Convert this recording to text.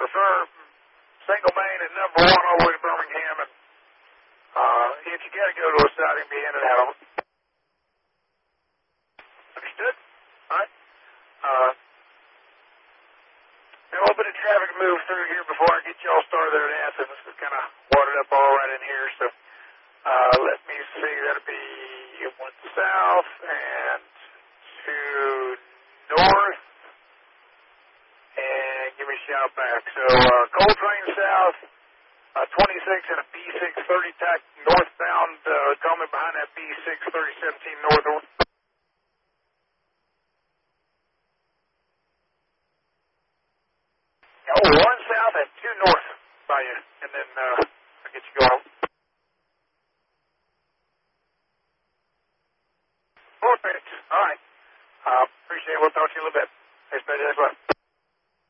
prefer single main and number 1 all the way to Birmingham. And if you got to go to a siding, be in and out of them. Understood? All right. A little bit of traffic to move through here before I get y'all started there at Athens. It's kind of watered up all right in here. So let me see. That'll be 1 south and 2 north. And give me a shout back. So Coltrane south, 26 and a B6 30 tack northbound. Call me behind that B6 3017 north. Oh, 1 south and 2 north by you, and then I'll get you going. Perfect. All right. Appreciate it. We'll talk to you in a little bit. Thanks, buddy. That's what.